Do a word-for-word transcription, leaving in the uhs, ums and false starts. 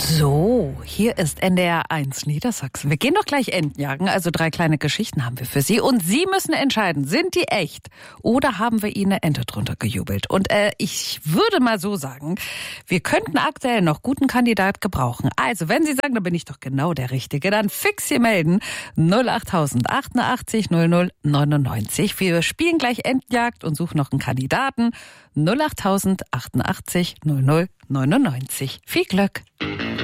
So, hier ist N D R eins Niedersachsen. Wir gehen doch gleich Entenjagen, also drei kleine Geschichten haben wir für Sie. Und Sie müssen entscheiden, sind die echt oder haben wir Ihnen eine Ente drunter gejubelt? Und äh, ich würde mal so sagen, wir könnten aktuell noch guten Kandidat gebrauchen. Also, wenn Sie sagen, da bin ich doch genau der Richtige, dann fix hier melden. null achttausend achtundachtzig null null neunundneunzig. Wir spielen gleich Entenjagd und suchen noch einen Kandidaten. null achttausend achtundachtzig null null neunundneunzig. Viel Glück!